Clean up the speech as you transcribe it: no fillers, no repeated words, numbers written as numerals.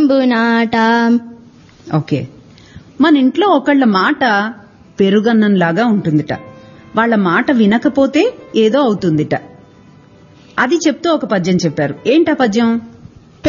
విశ్వాసంబునాట. Okay, మన ఇంట్లో ఒకళ్ళ మాట పెరుగన్నంలాగా ఉంటుందిట. వాళ్ల మాట వినకపోతే ఏదో అవుతుందిట. అది చెప్తూ ఒక పద్యం చెప్పారు. ఏంటా పద్యం?